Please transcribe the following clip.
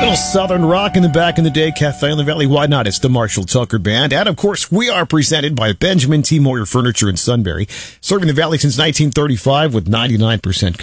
Little Southern rock in the back in the day, Cafe in the Valley. Why not? It's the Marshall Tucker Band. And, of course, we are presented by Benjamin T. Moyer Furniture in Sunbury, serving the Valley since 1935 with 99%